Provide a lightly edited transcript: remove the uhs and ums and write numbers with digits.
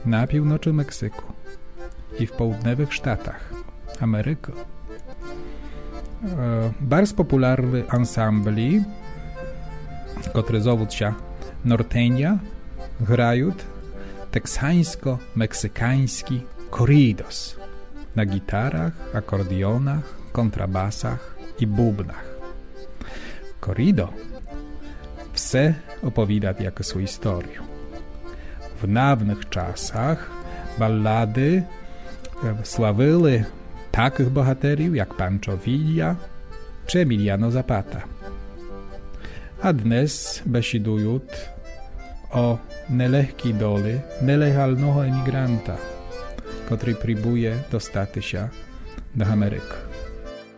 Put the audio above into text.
na północy Meksyku i w południowych sztatach Ameryki bardzo popularny ansambli, które zową się Norteña, grają teksańsko-meksykański corridos na gitarach, akordionach, kontrabasach i bubnach. Corrido wse opowiada jakąś historię. W dawnych czasach ballady sławiły takich bohaterów jak Pancho Villa czy Emiliano Zapata. A dnes besidują o nelehkiej doli nielegalnego emigranta, który próbuje dostać się do Ameryki.